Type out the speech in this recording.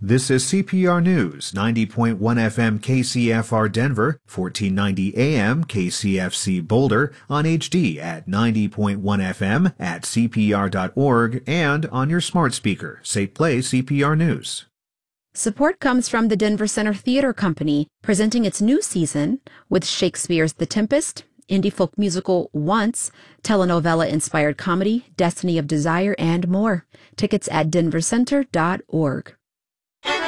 This is CPR News, 90.1 FM KCFR Denver, 1490 AM KCFC Boulder, on HD at 90.1 FM at CPR.org and on your smart speaker. Say play CPR News. Support comes from the Denver Center Theater Company, presenting its new season with Shakespeare's The Tempest, indie folk musical Once, telenovela-inspired comedy Destiny of Desire, and more. Tickets at denvercenter.org.